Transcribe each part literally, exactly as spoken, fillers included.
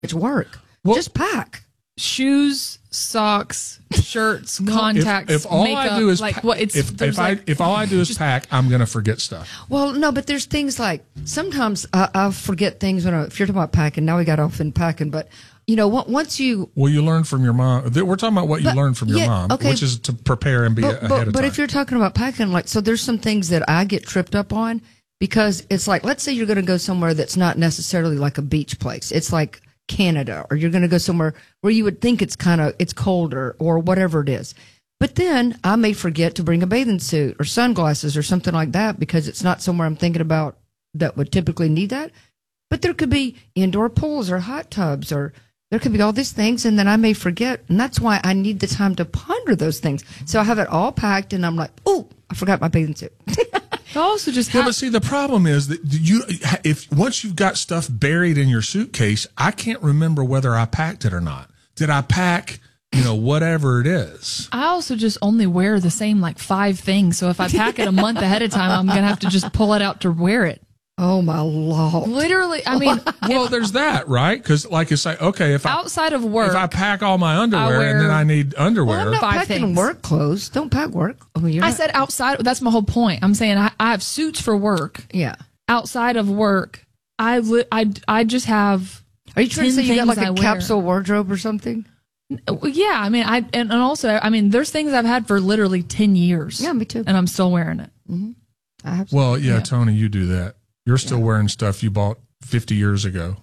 much work. Well, just pack. Shoes, socks, shirts, no, contacts, if, if all makeup, I do is like pa- what it's if, if like, I if all I do is just, pack, I'm gonna forget stuff. Well, no, but there's things like sometimes I, I forget things when I, if you're talking about packing. Now we got off in packing, but you know, once you well, you learn from your mom. We're talking about what but, you learn from your yeah, mom, okay. which is to prepare and be but, ahead but, of time. But if you're talking about packing, like so, there's some things that I get tripped up on because it's like, let's say you're going to go somewhere that's not necessarily like a beach place. It's like Canada, or you're going to go somewhere where you would think it's kind of it's colder or whatever it is. But then I may forget to bring a bathing suit or sunglasses or something like that because it's not somewhere I'm thinking about that would typically need that. But there could be indoor pools or hot tubs, or there could be all these things, and then I may forget, and that's why I need the time to ponder those things. So I have it all packed, and I'm like, oh, I forgot my bathing suit. I also just yeah, have, but see, the problem is that you, if once you've got stuff buried in your suitcase, I can't remember whether I packed it or not. Did I pack, you know, whatever it is? I also just only wear the same like five things. So if I pack it a month ahead of time, I'm gonna have to just pull it out to wear it. Oh my Lord! Literally, I mean, well, there's that, right? Because like it's like, okay, if I, outside of work, if I pack all my underwear wear, and then I need underwear, well, I'm not five packing things. work clothes. Don't pack work. I mean, you're I not, said outside. That's my whole point. I'm saying I, I have suits for work. yeah. Outside of work, I li- I I just have. Are you trying to say you got like a I capsule wardrobe or something? Yeah, I mean, I and, and also, I mean, there's things I've had for literally ten years. Yeah, me too. And I'm still wearing it. Mm-hmm. I have. Well, yeah, Yeah. Tony, you do that. You're still yeah. wearing stuff you bought fifty years ago.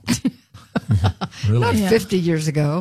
Really? Not yeah. fifty years ago.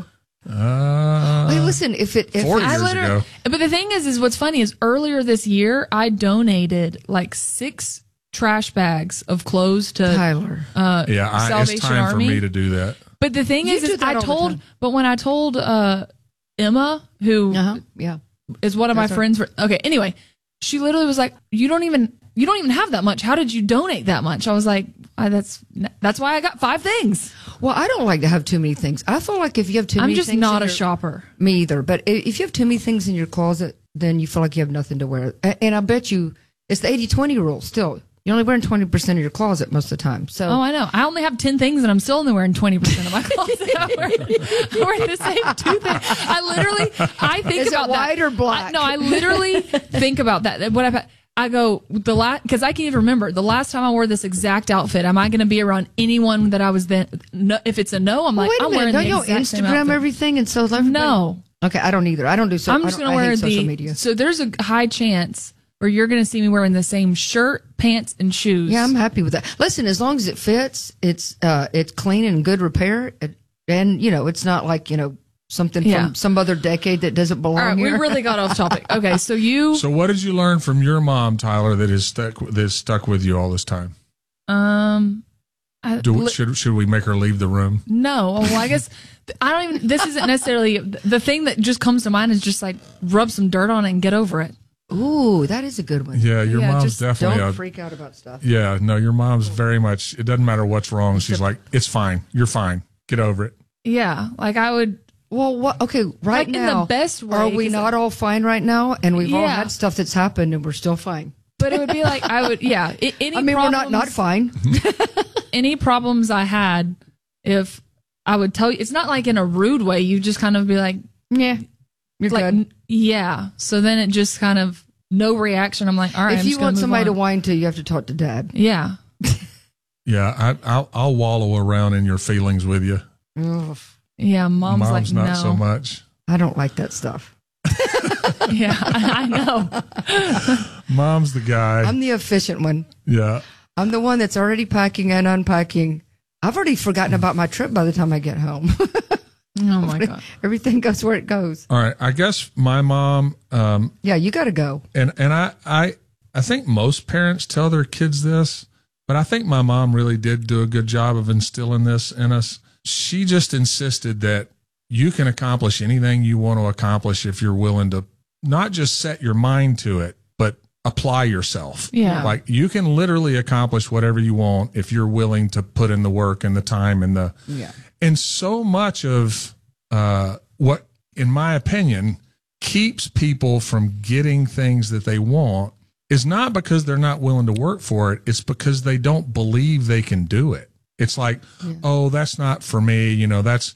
Uh, Hey, listen, if it if forty it, years ago. But the thing is, is what's funny is earlier this year, I donated like six trash bags of clothes to Tyler. Uh, yeah, I, Salvation it's time Army. for me to do that. But the thing You is, do is that I all the told, time. but when I told uh, Emma, who Uh-huh. Yeah. is one of That's my right. friends, for, okay, anyway, she literally was like, "You don't even, you don't even have that much. How did you donate that much?" I was like, I, "That's that's why I got five things." Well, I don't like to have too many things. I feel like if you have too I'm many just things not in a your- shopper. Me either. But i- if you have too many things in your closet, then you feel like you have nothing to wear. A- And I bet you it's the eighty twenty rule still. You're only wearing twenty percent of your closet most of the time. So Oh, I know. I only have ten things, and I'm still only wearing twenty percent of my closet. I'm wearing, I'm wearing the same two things. I literally, I think Is it about white that. or black? I, no, I literally think about that. What I I go the last because I can't even remember the last time I wore this exact outfit. Am I going to be around anyone that I was then? No, if it's a no, I'm well, like, wait a I'm minute. wearing Don't the you exact same Instagram outfit. everything and so everybody- No. Okay, I don't either. I don't do so. I'm I just don't- going to I wear hate social the. media. So there's a high chance where you're going to see me wearing the same shirt, pants, and shoes. Yeah, I'm happy with that. Listen, as long as it fits, it's uh, it's clean and good repair, it, and you know, it's not like you know something Yeah. from some other decade that doesn't belong All right, here. we really got off topic. Okay, so you. So, what did you learn from your mom, Tyler, that is stuck that is stuck with you all this time? Um, I, Do li- should should we make her leave the room? no. Well, I guess I don't even. This isn't necessarily the thing that just comes to mind is just like rub some dirt on it and get over it. Ooh, that is a good one. Yeah, your Yeah, mom's just definitely Don't a freak out about stuff. yeah. No, your mom's very much. It doesn't matter what's wrong. She's like, it's fine. You're fine. Get over it. Yeah, like I would. Well, what? Okay, right Like, in now, the best way, are we 'cause not all fine right now? And we've all Yeah. had stuff that's happened, and we're still fine. But it would be like I would. Yeah. I- Any I mean, we're not not problems- fine. Any problems I had, if I would tell you, it's not like in a rude way. You just kind of be like, Yeah, you're like, good. yeah. So then it just kind of no reaction. I'm like, all right. If I'm you just gonna want move somebody to on. whine to, you have to talk to Dad. Yeah. Yeah, I, I'll I'll wallow around in your feelings with you. Ugh, Yeah. Mom's, Mom's like, not no. so much. I don't like that stuff. Yeah, I, I know. Mom's the guy. I'm the efficient one. yeah. I'm the one that's already packing and unpacking. I've already forgotten about my trip by the time I get home. Oh my god. Everything goes where it goes. All right. I guess my mom. Um, Yeah, you got to go. and and I, I I think most parents tell their kids this, but I think my mom really did do a good job of instilling this in us. She just insisted that you can accomplish anything you want to accomplish if you're willing to not just set your mind to it, but apply yourself. Yeah. Like you can literally accomplish whatever you want if you're willing to put in the work and the time and the Yeah. and so much of uh, what, in my opinion, keeps people from getting things that they want is not because they're not willing to work for it. It's because they don't believe they can do it. It's like, oh, that's not for me. You know, that's